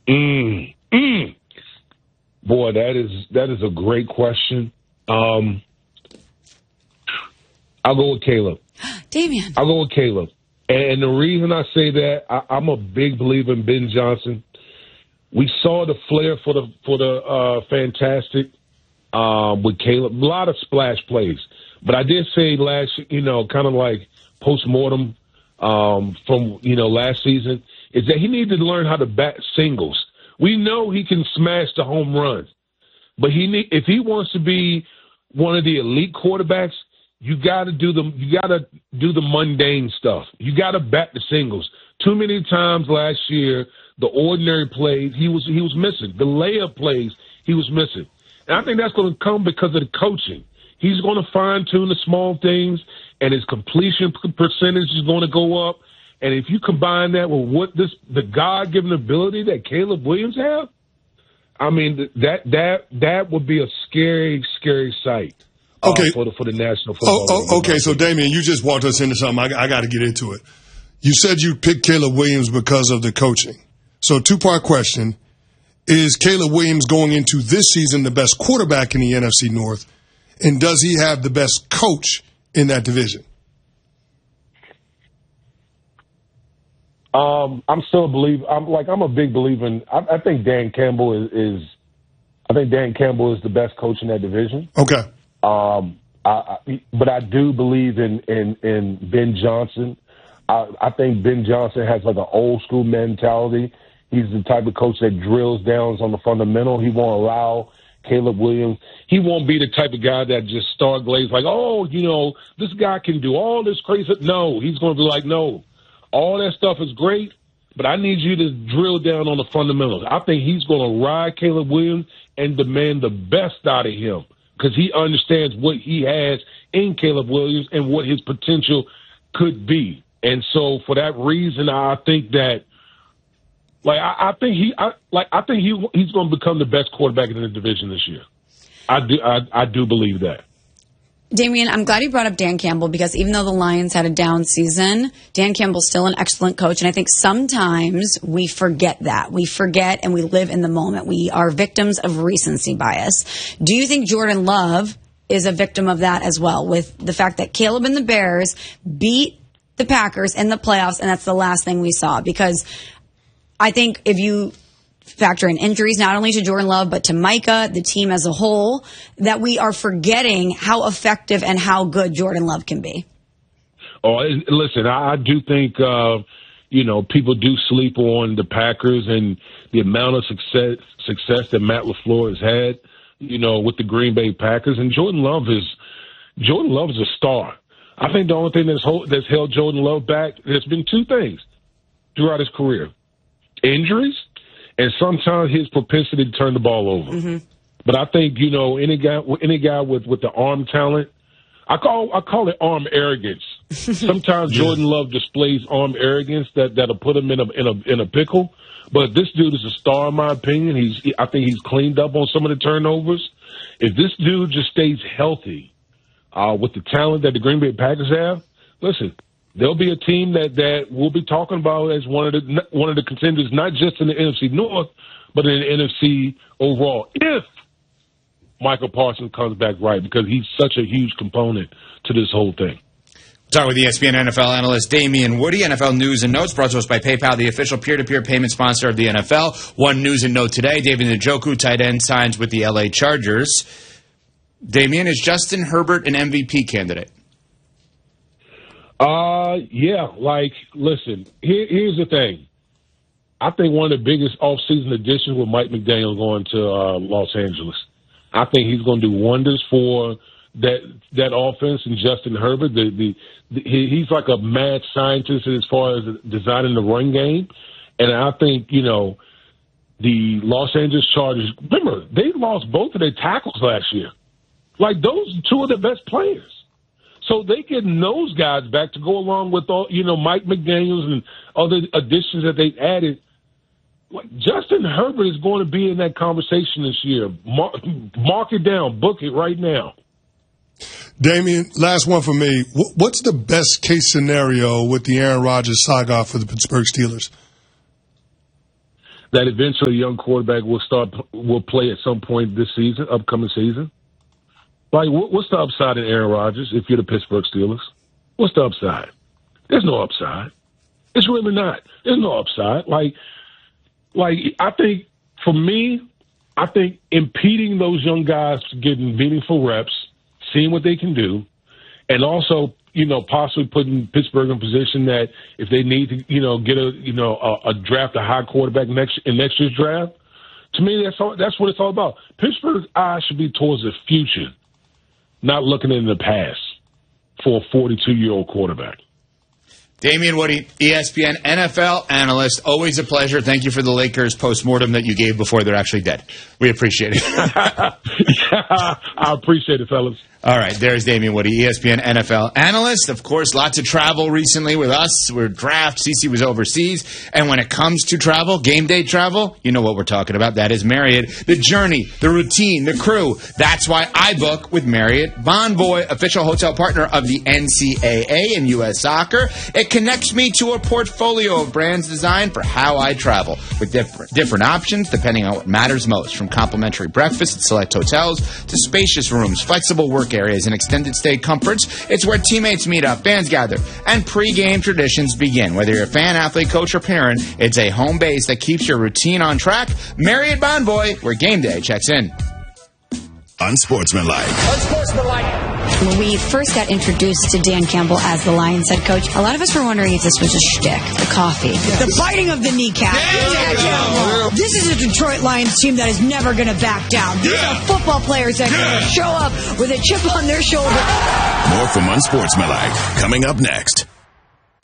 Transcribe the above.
Boy, that is a great question. I'll go with Caleb. Damian. I'll go with Caleb. And the reason I say that, I'm a big believer in Ben Johnson. We saw the flair for the Fantastic with Caleb. A lot of splash plays. But I did say kind of like post-mortem from, last season, is that he needed to learn how to bat singles. We know he can smash the home runs. But if he wants to be one of the elite quarterbacks, you got to do the mundane stuff. You got to bat the singles. Too many times last year, the ordinary plays he was missing. The layup plays he was missing. And I think that's going to come because of the coaching. He's going to fine tune the small things, and his completion percentage is going to go up. And if you combine that with the God-given ability that Caleb Williams have, I mean that would be a scary, scary sight. Okay. For the National Football League. Okay, so Damian, you just walked us into something. I got to get into it. You said you picked Caleb Williams because of the coaching. So two-part question. Is Caleb Williams going into this season the best quarterback in the NFC North? And does he have the best coach in that division? I'm still a believer. I'm a big believer in. I think Dan Campbell is. I think Dan Campbell is the best coach in that division. Okay. But I do believe in Ben Johnson. I think Ben Johnson has like an old school mentality. He's the type of coach that drills down on the fundamental. He won't allow Caleb Williams. He won't be the type of guy that just starglaze like, this guy can do all this crazy. No, he's going to be like, no, all that stuff is great, but I need you to drill down on the fundamentals. I think he's going to ride Caleb Williams and demand the best out of him because he understands what he has in Caleb Williams and what his potential could be. And so for that reason, I think that, I think he's going to become the best quarterback in the division this year. I do believe that. Damian, I'm glad you brought up Dan Campbell because even though the Lions had a down season, Dan Campbell's still an excellent coach. And I think sometimes we forget that. We forget and we live in the moment. We are victims of recency bias. Do you think Jordan Love is a victim of that as well, with the fact that Caleb and the Bears beat the Packers in the playoffs, and that's the last thing we saw? Because I think if you factor in injuries, not only to Jordan Love, but to Micah, the team as a whole, that we are forgetting how effective and how good Jordan Love can be. Oh, listen, I do think, people do sleep on the Packers and the amount of success that Matt LaFleur has had, with the Green Bay Packers. And Jordan Love is a star. I think the only thing that's held Jordan Love back, there's been two things throughout his career: injuries, and sometimes his propensity to turn the ball over. Mm-hmm. But I think, any guy with the arm talent, I call it arm arrogance. Sometimes Jordan Love displays arm arrogance that'll put him in a pickle. But this dude is a star, in my opinion. I think he's cleaned up on some of the turnovers. If this dude just stays healthy, with the talent that the Green Bay Packers have, listen, there'll be a team that we'll be talking about as one of the contenders, not just in the NFC North, but in the NFC overall, if Michael Parsons comes back right, because he's such a huge component to this whole thing. Talking with ESPN NFL analyst Damian Woody. NFL News and Notes brought to us by PayPal, the official peer-to-peer payment sponsor of the NFL. One news and note today: David Njoku, tight end, signs with the L.A. Chargers. Damian, is Justin Herbert an MVP candidate? Yeah. Listen, here's the thing. I think one of the biggest offseason additions was Mike McDaniel going to Los Angeles. I think he's going to do wonders for that offense. And Justin Herbert, he's like a mad scientist as far as designing the run game. And I think, the Los Angeles Chargers, remember, they lost both of their tackles last year. Those are two of the best players. So they getting those guys back to go along with all, Mike McDaniels and other additions that they've added. Justin Herbert is going to be in that conversation this year. Mark it down. Book it right now. Damian, last one for me. What's the best case scenario with the Aaron Rodgers saga for the Pittsburgh Steelers? that eventually a young quarterback will play at some point this season, upcoming season? Like, what's the upside in Aaron Rodgers if you're the Pittsburgh Steelers? What's the upside? There's no upside. It's really not. There's no upside. Like I think, for me, I think impeding those young guys to getting meaningful reps, seeing what they can do, and also, possibly putting Pittsburgh in a position that if they need to, get a draft a high quarterback in next year's draft, to me, that's what it's all about. Pittsburgh's eyes should be towards the future, not looking in the past for a 42-year-old quarterback. Damien Woody, ESPN NFL analyst. Always a pleasure. Thank you for the Lakers postmortem that you gave before they're actually dead. We appreciate it. I appreciate it, fellas. All right, there's Damien Woody, ESPN NFL analyst. Of course, lots of travel recently with us. We're draft. CeCe was overseas. And when it comes to travel, game day travel, you know what we're talking about. That is Marriott. The journey, the routine, the crew. That's why I book with Marriott Bonvoy, official hotel partner of the NCAA and U.S. Soccer. It connects me to a portfolio of brands designed for how I travel with different options depending on what matters most, from complimentary breakfast at select hotels to spacious rooms, flexible work areas, and extended stay comforts. It's where teammates meet up, fans gather, and pre-game traditions begin. Whether you're a fan, athlete, coach, or parent, it's a home base that keeps your routine on track. Marriott Bonvoy, where game day checks in. Unsportsmanlike. When we first got introduced to Dan Campbell as the Lions head coach, a lot of us were wondering if this was a shtick, the coffee. The biting of the kneecap. This is a Detroit Lions team that is never going to back down. These are football players that are going to show up with a chip on their shoulder. More from Unsportsmanlike coming up next.